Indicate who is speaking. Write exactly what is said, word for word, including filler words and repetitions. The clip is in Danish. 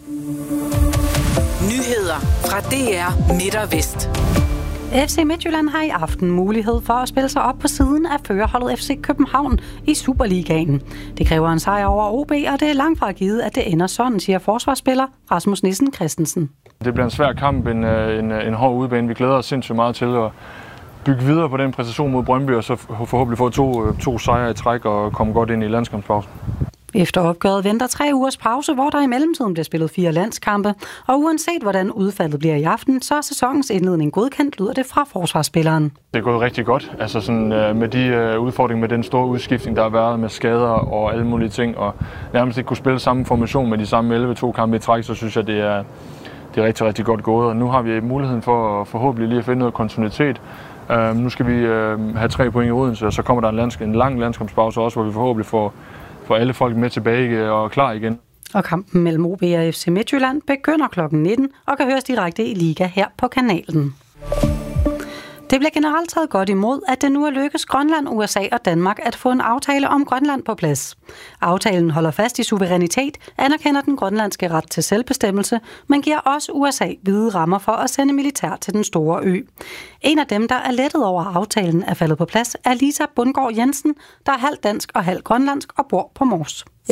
Speaker 1: Nyheder fra D R Midt og Vest.
Speaker 2: F C Midtjylland har i aften mulighed for at spille sig op på siden af førerholdet F C København i Superligaen. Det kræver en sejr over O B, og det er langt fra givet, at det ender sådan, siger forsvarsspiller Rasmus Nissen Christensen.
Speaker 3: Det bliver en svær kamp, en, en, en hård udebane. Vi glæder os sindssygt meget til at bygge videre på den præstation mod Brøndby, og så forhåbentlig få to, to sejre i træk og komme godt ind i landskampspausen.
Speaker 2: Efter opgøret venter tre ugers pause, hvor der i mellemtiden bliver spillet fire landskampe, og uanset hvordan udfaldet bliver i aften, så er sæsonens indledning godkendt, lyder det fra forsvarsspilleren.
Speaker 3: Det er gået rigtig godt, altså sådan, øh, med de øh, udfordringer med den store udskiftning, der har været med skader og alle mulige ting, og nærmest ikke kunne spille samme formation med de samme elleve to kampe i træk, så synes jeg, det er, det er rigtig, rigtig godt gået. Og nu har vi muligheden for forhåbentlig lige at finde noget kontinuitet. Uh, nu skal vi uh, have tre point i Odense, og så kommer der en, landsk- en lang landskampspause også, hvor vi forhåbentlig får, får alle folk med tilbage og klar igen.
Speaker 2: Og kampen mellem O B og F C Midtjylland begynder klokken nitten og kan høres direkte i Liga her på kanalen. Det bliver generelt taget godt imod, at det nu er lykkes Grønland, U S A og Danmark at få en aftale om Grønland på plads. Aftalen holder fast i suverænitet, anerkender den grønlandske ret til selvbestemmelse, men giver også U S A vide rammer for at sende militær til den store ø. En af dem, der er lettet over, at aftalen er faldet på plads, er Lisa Bundgaard Jensen, der er halvt dansk og halvt grønlandsk og bor på Mors.